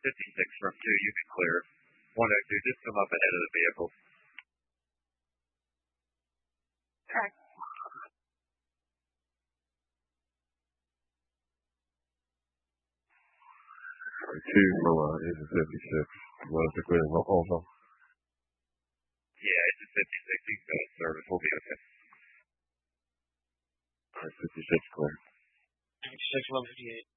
56 from 2, you can clear. 102, just come up ahead of the vehicle. Track. 2 for Engine 56. Want us to clear also? Yeah, Engine 56, you can go to service. We'll be okay. All right, 56 clear. 56, 1158.